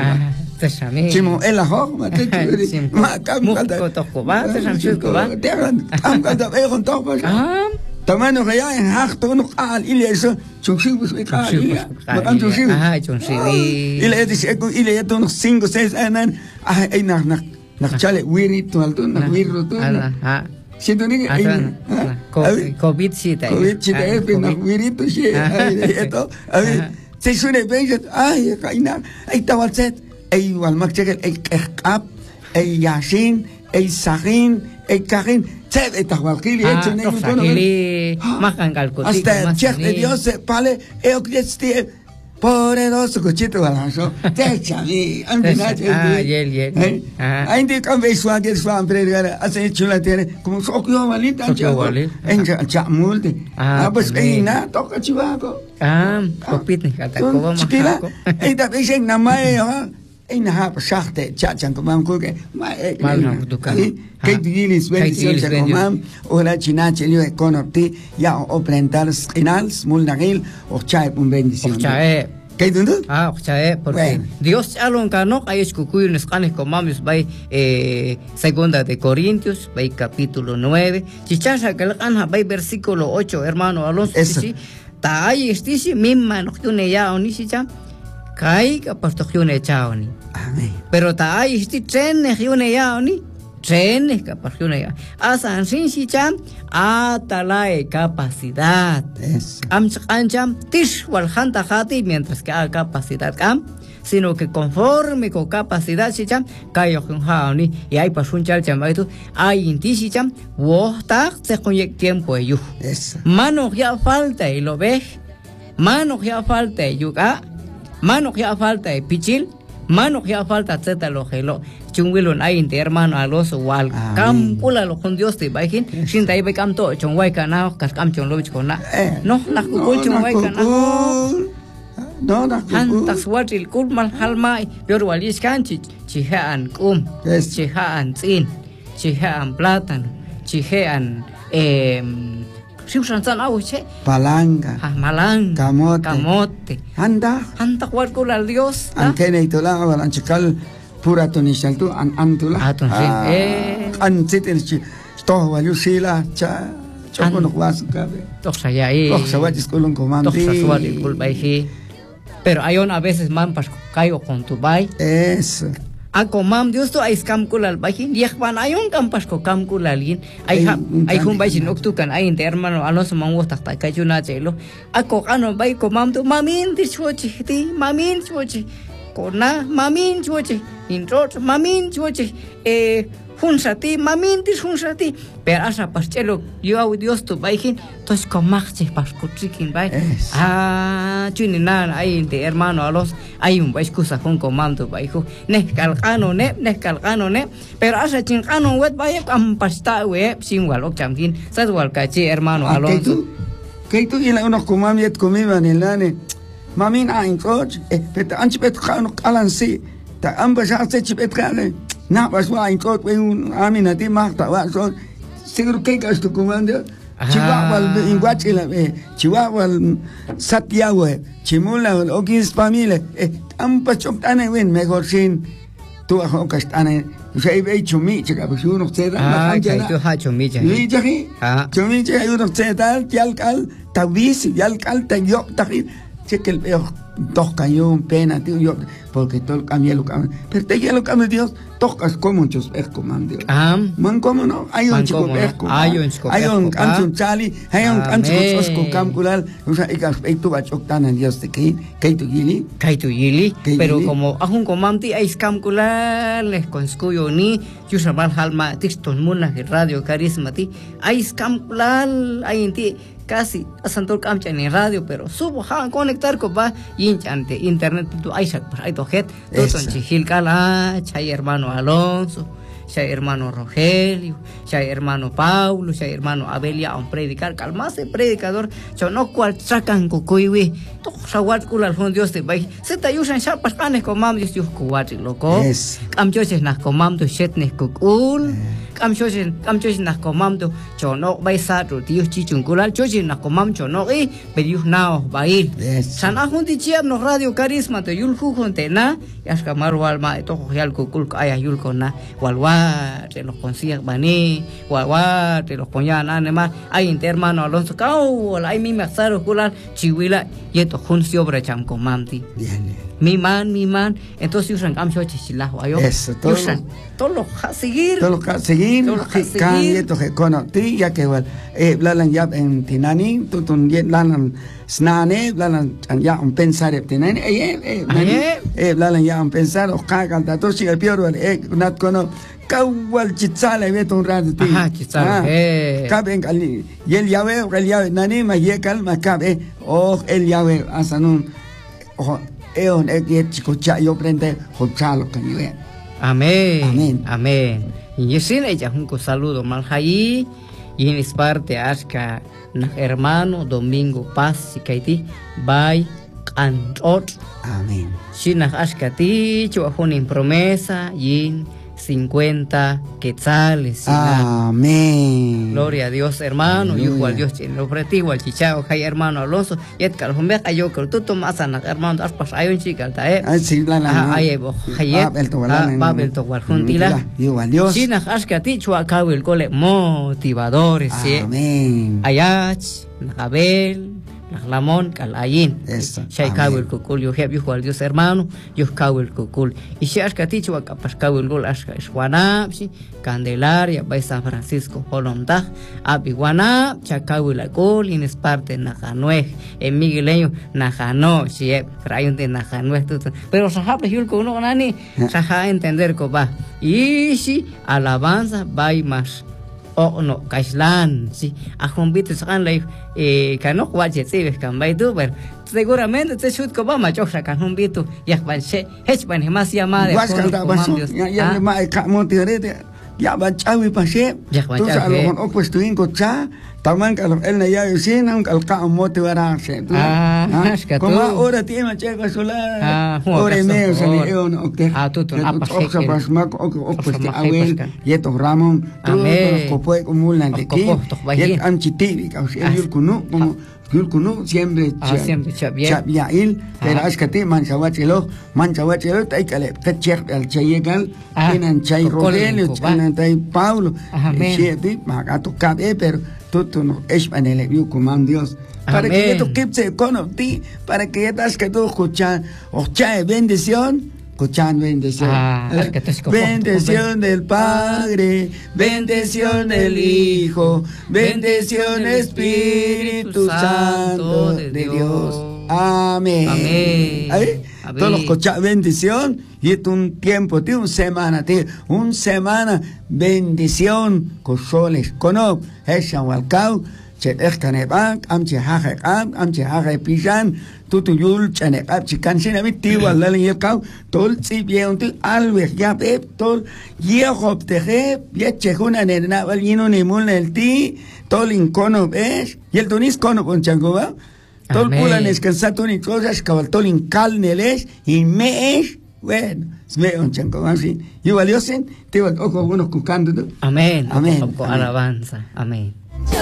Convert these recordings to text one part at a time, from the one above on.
te sami chimo ela ho ma te ma kam ko to ko ba te sam shul ko ba am ka da e kon to ba tamano kaya en hakto no al ile so chungshi bus e ka ile ma kan chungshi chungshi ile dis e ile to no 5 6 anan ay nak chale wiri to alto nak wiri to siento ni COVID sita nak wiri to si eto se suene bien ay kaina ay tawalset ay wal makchel ay qab ay yasin ay sahin ay karin se etawalkili hecho ni makan calcotito hasta check de Dios pale eokesti poderoso cochito balanzo te chavi andinache yel ainda kan we swagel swam pregar hace chula tiene como sokyo malita en chamulde pues ina toca chivago kopit ni kata ko ba mahako ainda bisen namae ina ha sachte chachan ko mam ko ke mal dukan que dilis bendiciones komam ora chinache yo econorti ya oplentals inals mulnagil o chae un bendición ¿Qué dónde? Chae porque Dios alon cano hay escucuyo en escanes comamos by segunda de Corintios by capítulo 9 chichacha que la by versículo 8 hermano Alonso sí ta hay estici misma no tiene ya oni chicha kai ka pastogione chaoni amén pero ta hay esti trene gione ya oni trenes capacidad asan sin chicha atalay capacidad amcham tish wal hanta hati mientras que haga capacidad sino que conforme con capacidad chicha kayo con hauni y hay pasun chal chamaitu hay inti chicha wohta se con tiempo ello mano ya falta y lo ves mano ya falta y yuga mano ya falta y pichil mano ya falta zeta lo gelo chungwilon ay inte hermano alos wal kam pula lo con Dios te bahin sin dai be kam to chongwai kana kas kam chong lo chona no nak kul chongwai kana no nak han taswatil kul mal halmai yor walis kan chihan chihan tsin chihan plátano chihan Siusan auche palanga malanga camote anda cual con al Dios antena y tola balanchal pura tonishal tu antula ansitin to walusila cha choco no was cabe toxaya ahí toxawachis kulun comando toxawali kulbaihi pero hay una veces man pas caigo con tu bai eso ako mam Dios to ay scam kulal bahin yahban ayon kampas ko kam kulalin ay hum bay sinoktukan ay inte hermano alos mango takta kayuna chelo ako ano bay ko mam to mamin tiswochi ti mamin chwochi kona mamin chwochi intro mamin chwochi hunsati mamin tis hunsati pero asa paschelo yo au Dios to bayhin tos komachche paskutrikin bay chuninan ay inte hermano alos hay un país cosa con comando bajo nescalcano ne pero asa chincano wet vaya campasta we sin walok chamkin sadwal kachi hermano Alonso que tú y la unos comamiet comiban en lane mamin ein coach pet anchpet khano qalansi ta ambas hace chipet khane na was wa ein coach we un amina ti magta wa so seguro que gas tu comando Chihuahua inguachila Chihuahua Satyawe Chimula okis familia ampa choctane wen mejor sin tu ajo castane sei ve chumi chica pues uno se da tu ha chumi chumi chumi uno se da yalcal tabis yalcal tayo tahi cheque el dos cañón pena tío yo porque todo cambia lo cambia pero te ya lo cambia Dios tocas como muchos es comando man como no hay un chico pesco hay un canción chali hay un canción osco camculal o sea y tú vas octana Dios de que tu yili pero como ajun comamti hay camculal les conscuyo ni yo sabal halma tiston muna radio carisma ti hay camculal hay inti casi asantor camcha en radio pero subo han conectar con va ante internet tu Isaac hay to het to ton chihil kala chay hermano Alonso ya hermano Rogelio, ya hermano Paulo, ya hermano Abelia, un predicar, calmase predicador, yo no cual sacan cucuiwi, todo sawat kulal con Dios te bay, se te usan chapas canes con mam Dios kuwati loco, am choches nas con mam tu chetnes kukul, am choches nas con mam tu chono bay sa tu Dios chichun kulal choches nas con mam chono pedius nao bail, sana junti chiam no radio carisma te yul junte na, yas kamar walma itu yal kukul ayah yul kona walwa te los consigas bani walwa te los ponían anema hay intermano Alonso kau ay mi masaro kulal chiwila yeto jun siobra cham comamti mi man entonces usan camcho chichilajo ayo eso todo usan todo lo seguir kan yeto que cono ti ya que igual blalan ya en tinani tutun blalan snane blalan ya un pensar tinani blalan ya un pensar o cagan datos si el peor nat cono kawal chitsala beto un rato ti chitsala caben ali y el llave nani ma yekal ma cabe el llave asanun eon chicocha yo prende jochalo que yo amén y sin ella un saludo malhaí y en es parte asca hermano Domingo Paz y Kaiti bye cantot amén si na asca ti chuajunin promesa y 50 quetzales. Amén. Gloria a Dios, hermano. Yo al Dios en lo pretivo al chichao, hay hermano Alonso. Y et calhombe ayo que tú tomas a hermano aspas hay un chica alta sí la ay bo hayet babel to wal juntila. Yo al Dios. Sina aska ti chua el cole motivadores, sí. Amén. Ayach, Abel, Lamón, Calayin, Shay Kawel Kukul, yo have you al Dios hermano, yo Kawel Kukul. Y si Ashka Tichua Capas Kawel Gol Ashka Shwanapsi, Candelaria, by San Francisco, Holomdag, Abiguana, Chakawel Akul, in es parte Najanue, en Migueleño, Najano, si Rayon de Najanue, pero Sahab Yulko no nani, Saha entender que va. Y si alabanza, by más. O no, Kaislan, sí, a Jumbito San Life, Cano, Watchet, Sibes, Cambay Duber, seguramente te shoot como Machosa, Canumbito, Yakbanche, Hechban, más llamada, ya Monterrey, ya Bachawi Pashe, tú sabes, pues tu incocha, también que él no ya sin un calcao motivarse. Como ahora tiene checa solar, ahora y medio se le dio no que. Tú no pasas pas más o pues abuel y estos Ramón, tú copo como la de aquí, y anchitivi, el kunu como Yulkunu siempre Chabiail, pero es que te manchawachelo, hay que check al chayegal, tienen chay Rogelio, tienen chay Paulo, siete, magato cabe, pero tú no es en el view como Dios. Para que tú quipse con ti, para que ya das que tú escuchas, o chaye bendición. Escuchando bendición. Bendición del Padre, bendición del Hijo, bendición Espíritu Santo de Dios. Amén. Amén. Todos los escuchan bendición y es un tiempo, tío, un semana bendición con soles, con esa walcao. Chet kanebak am che pijan tutu yul chane ab chikan sina biti wala le kau tol si bien tu alwe ya pep tol ye hop te ye chehuna nena wal yino ni mul el ti tol incono ves y el tunis cono con changoba tol pulan descansar ni cosas cabal tol incalneles y me bueno me un changoba así y valiosen te va ojo buenos cucando amén alabanza amén.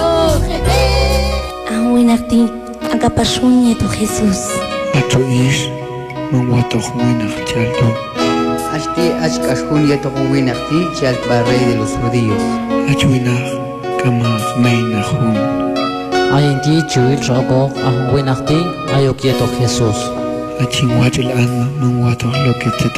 Ahuinakti, akapasunya tu Jesús. Ato is, mangwato huinak chalto. Ashti ashkashun yeto huinakti chalpa rey de los judíos. Achuinak, kama meina hun. Ayinti chuil roko, ahuinakti, ayok yeto Jesús. Achingwatil alma, mangwato lo que te